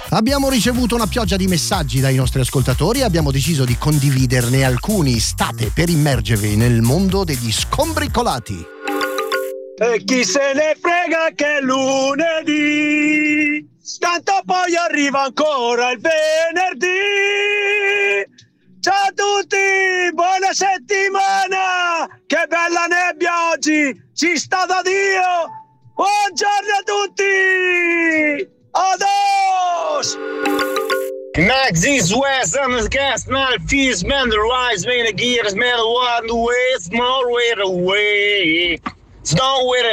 Abbiamo ricevuto una pioggia di messaggi dai nostri ascoltatori e abbiamo deciso di condividerne alcuni. State per immergervi nel mondo degli scombricolati. E chi se ne frega che è lunedì, tanto poi arriva ancora il venerdì. Ciao a tutti, buona settimana, che bella nebbia oggi, ci sta da Dio. Buongiorno a tutti, adios. Max is west on the gas, not a fierce man, the rise, man, the gears, man, the one, the way, small way, the way. It's not with